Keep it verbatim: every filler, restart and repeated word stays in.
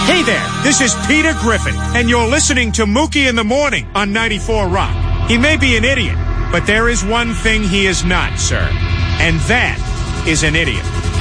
Hey there, this is Peter Griffin, and you're listening to Mookie in the Morning on ninety-four Rock. He may be an idiot, but there is one thing he is not, sir, and that is an idiot.